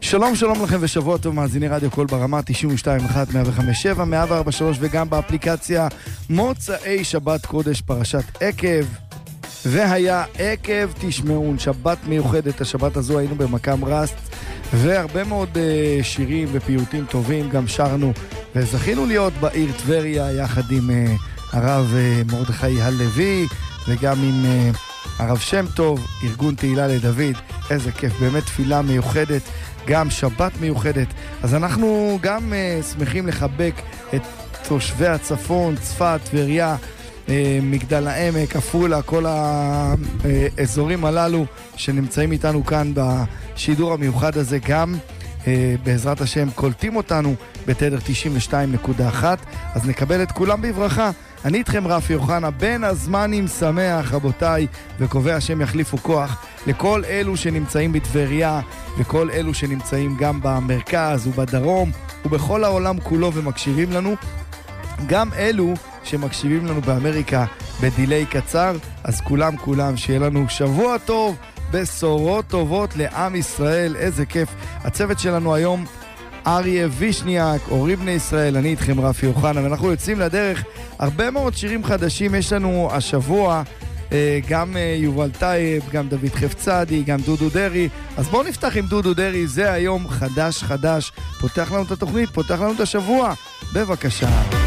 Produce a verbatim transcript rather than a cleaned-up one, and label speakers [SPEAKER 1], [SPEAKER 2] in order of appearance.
[SPEAKER 1] שלום שלום לכם ושבוע טוב מאזיני רדיו קול ברמה תשעים ושתיים אחת מאה וחמש שבע מאה וארבע שלוש וגם באפליקציה מוצאי שבת קודש פרשת עקב. והיה עקב תשמעון, שבת מיוחדת. השבת הזו היינו במקם רסט והרבה מאוד uh, שירים ופיוטים טובים גם שרנו וזכינו להיות בעיר טבריה יחד עם uh, הרב uh, מרדכי הלוי וגם עם uh, הרב שם טוב, ארגון תהילה לדוד. איזה כיף, באמת תפילה מיוחדת, גם שבת מיוחדת. אז אנחנו גם uh, שמחים לחבק את תושבי הצפון, צפת, טבריה, uh, מגדל העמק, עפולה, כל האזורים הללו שנמצאים איתנו כאן בשידור המיוחד הזה, גם uh, בעזרת השם קולטים אותנו בתדר תשעים ושתיים נקודה אחת. אז נקבל את כולם בברכה. אני איתכם רפי יוחנה, בין הזמנים שמח רבותיי, וקובע השם יחליפו כוח לכל אלו שנמצאים בטבריה וכל אלו שנמצאים גם במרכז ובדרום ובכל העולם כולו ומקשיבים לנו, גם אלו שמקשיבים לנו באמריקה בדילי קצר. אז כולם כולם שיהיה לנו שבוע טוב, בשורות טובות לעם ישראל. איזה כיף. הצוות שלנו היום אריה וישניאק, אורי בני ישראל, אני איתכם רפי יוחנה, ואנחנו יוצאים לדרך. הרבה מאוד שירים חדשים יש לנו השבוע, גם יובל טייב, גם דוד חפצדי, גם דודו דרי. אז בואו נפתח עם דודו דרי, זה היום חדש חדש, פותח לנו את התוכנית, פותח לנו את השבוע, בבקשה.